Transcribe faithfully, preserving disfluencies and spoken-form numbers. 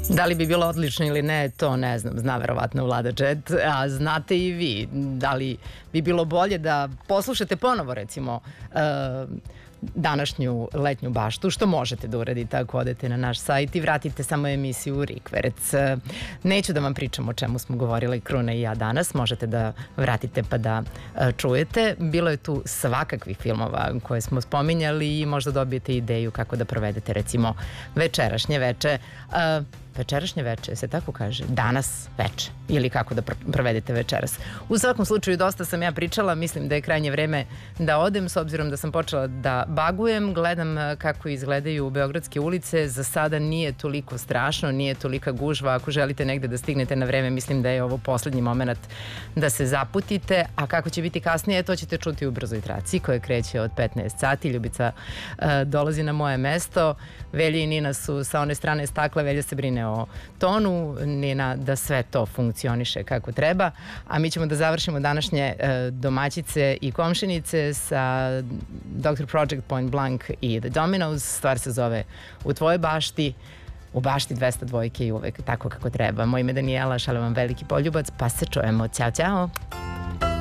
Da li bi bilo odlično ili ne, to ne znam, zna verovatno Vlada Džet, a znate i vi, da li bi bilo bolje da poslušate ponovo recimo uh, današnju letnju baštu, što možete da uradite ako odete na naš sajt i vratite samo emisiju Rikverc. Neću da vam pričam o čemu smo govorili Kruna i ja danas, možete da vratite pa da uh, čujete. Bilo je tu svakakvih filmova koje smo spominjali i možda dobijete ideju kako da provedete recimo večerašnje veče. Uh, Večerašnje veče, se tako kaže? Danas veče. Ili kako da provedete večeras. U svakom slučaju, dosta sam ja pričala, mislim da je krajnje vreme da odem, s obzirom da sam počela da bagujem, gledam kako izgledaju beogradske ulice, za sada nije toliko strašno, nije tolika gužva, ako želite negde da stignete na vreme, mislim da je ovo poslednji moment da se zaputite, a kako će biti kasnije, to ćete čuti u brzoj traci koja kreće od petnaest sati. Ljubica uh, dolazi na moje mesto, Velja i Nina su sa one strane stakla, Velja se brine o tonu, Nina da sve to funkcioniše kako treba, a mi ćemo da završimo današnje e, domaćice i komšinice sa doktor Project, Point Blank i The Dominos. Stvar se zove U tvojoj bašti, u bašti dvesta dvojke i uvek tako kako treba. Moje ime je Danijela, šaljem vam veliki poljubac, pa se čujemo. Ćao, ćao!